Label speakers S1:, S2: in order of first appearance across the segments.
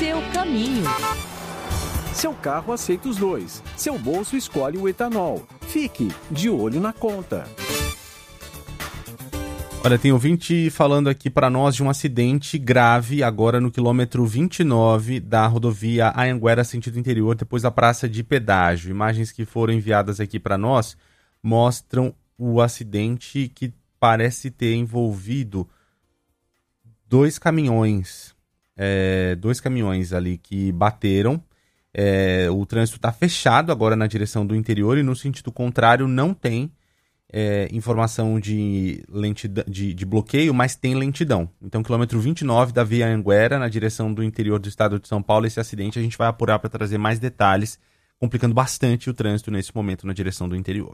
S1: seu caminho.
S2: Seu carro aceita os dois. Seu bolso escolhe o etanol. Fique de olho na conta.
S3: Olha, tem ouvinte falando aqui para nós de um acidente grave agora no quilômetro 29 da rodovia Anhanguera, sentido interior, depois da praça de pedágio. Imagens que foram enviadas aqui para nós mostram o acidente que parece ter envolvido dois caminhões ali que bateram. O trânsito está fechado agora na direção do interior e no sentido contrário não tem informação de bloqueio, mas tem lentidão. Então, quilômetro 29 da via Anhanguera, na direção do interior do estado de São Paulo, esse acidente a gente vai apurar para trazer mais detalhes, complicando bastante o trânsito nesse momento na direção do interior.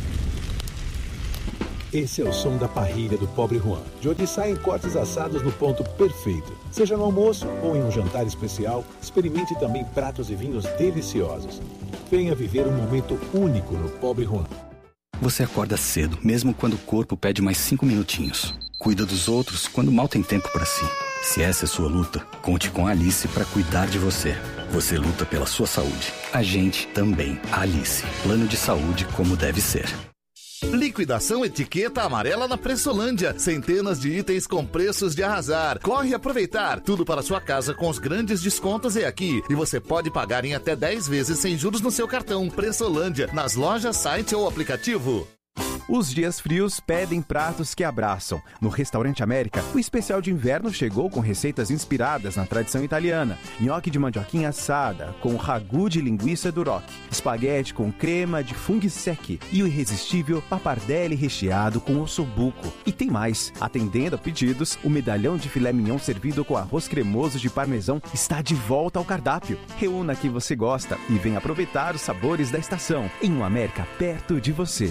S4: Esse é o som da parrilha do Pobre Juan, de onde saem cortes assados no ponto perfeito. Seja no almoço ou em um jantar especial, experimente também pratos e vinhos deliciosos. Venha viver um momento único no Pobre Juan.
S5: Você acorda cedo, mesmo quando o corpo pede mais 5 minutinhos. Cuida dos outros quando mal tem tempo para si. Se essa é sua luta, conte com a Alice para cuidar de você. Você luta pela sua saúde. A gente também. Alice. Plano de saúde como deve ser.
S6: Liquidação etiqueta amarela na Pressolândia. Centenas de itens com preços de arrasar. Corre aproveitar. Tudo para sua casa com os grandes descontos é aqui. E você pode pagar em até 10 vezes sem juros no seu cartão. Pressolândia, nas lojas, site ou aplicativo.
S7: Os dias frios pedem pratos que abraçam. No Restaurante América, o especial de inverno chegou com receitas inspiradas na tradição italiana. Nhoque de mandioquinha assada, com ragu de linguiça duroc. Espaguete com crema de funghi secchi. E o irresistível pappardelle recheado com ossobuco. E tem mais. Atendendo a pedidos, o medalhão de filé mignon servido com arroz cremoso de parmesão está de volta ao cardápio. Reúna que você gosta e venha aproveitar os sabores da estação. Em um América perto de você.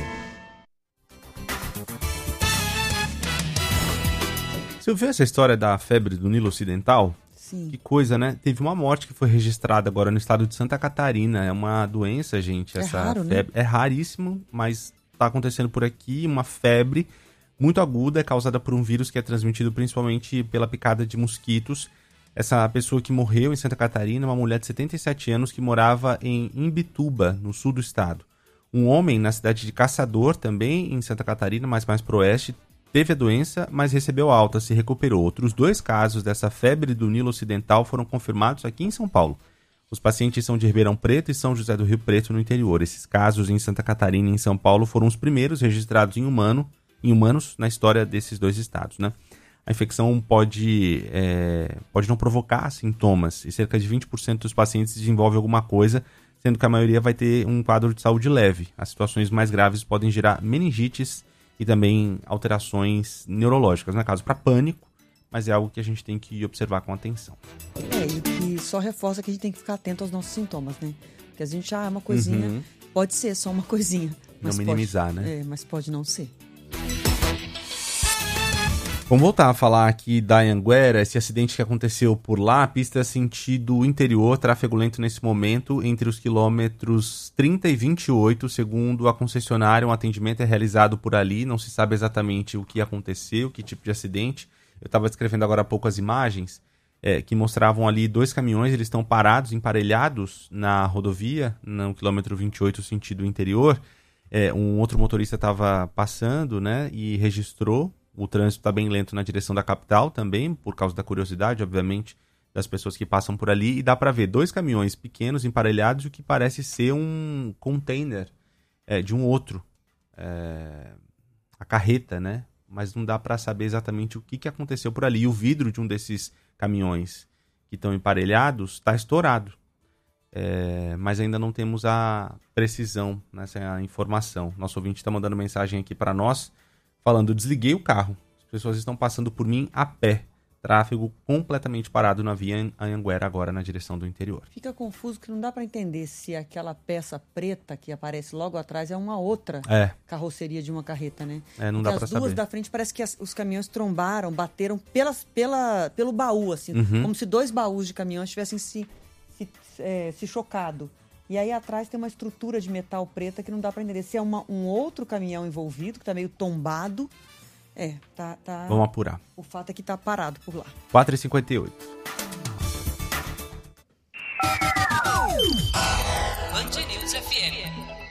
S3: Você ouviu essa história da febre do Nilo Ocidental?
S8: Sim.
S3: Que coisa, né? Teve uma morte que foi registrada agora no estado de Santa Catarina. É uma doença, gente. Essa
S8: raro,
S3: febre.
S8: Né?
S3: É raríssimo, mas está acontecendo por aqui. Uma febre muito aguda, é causada por um vírus que é transmitido principalmente pela picada de mosquitos. Essa pessoa que morreu em Santa Catarina é uma mulher de 77 anos que morava em Imbituba, no sul do estado. Um homem na cidade de Caçador, também em Santa Catarina, mas mais pro oeste, teve a doença, mas recebeu alta, se recuperou. Outros 2 casos dessa febre do Nilo Ocidental foram confirmados aqui em São Paulo. Os pacientes são de Ribeirão Preto e São José do Rio Preto, no interior. Esses casos em Santa Catarina e em São Paulo foram os primeiros registrados em humanos na história desses 2 estados, né? A infecção pode não provocar sintomas e cerca de 20% dos pacientes desenvolve alguma coisa, sendo que a maioria vai ter um quadro de saúde leve. As situações mais graves podem gerar meningites e também alterações neurológicas, no caso para pânico, mas é algo que a gente tem que observar com atenção.
S8: E que só reforça que a gente tem que ficar atento aos nossos sintomas, né? Porque a gente, é uma coisinha, pode ser só uma coisinha. Mas
S3: não minimizar, né?
S8: Mas pode não ser.
S3: Vamos voltar a falar aqui da Anhanguera, esse acidente que aconteceu por lá, pista sentido interior, tráfego lento nesse momento, entre os quilômetros 30 e 28, segundo a concessionária, um atendimento é realizado por ali, não se sabe exatamente o que aconteceu, que tipo de acidente. Eu estava descrevendo agora há pouco as imagens que mostravam ali 2 caminhões, eles estão parados, emparelhados na rodovia, no quilômetro 28, sentido interior. Um outro motorista estava passando, né, e registrou. O trânsito está bem lento na direção da capital também, por causa da curiosidade, obviamente, das pessoas que passam por ali. E dá para ver 2 caminhões pequenos emparelhados, o que parece ser um container de um outro. A carreta, né? Mas não dá para saber exatamente o que aconteceu por ali. E o vidro de um desses caminhões que estão emparelhados está estourado. Mas ainda não temos a precisão nessa informação. Nosso ouvinte está mandando mensagem aqui para nós, falando, desliguei o carro, as pessoas estão passando por mim a pé, tráfego completamente parado na via Anhanguera agora na direção do interior.
S8: Fica confuso que não dá para entender se aquela peça preta que aparece logo atrás é uma outra carroceria de uma carreta, né?
S3: Não dá para saber. As
S8: duas da frente parece que os caminhões trombaram, bateram pelo baú, assim, como se 2 baús de caminhões tivessem se chocado. E aí atrás tem uma estrutura de metal preta que não dá para entender se é um outro caminhão envolvido, que tá meio tombado.
S3: Vamos apurar.
S8: O fato é que tá parado por lá.
S3: 4h58.
S1: Band News FM.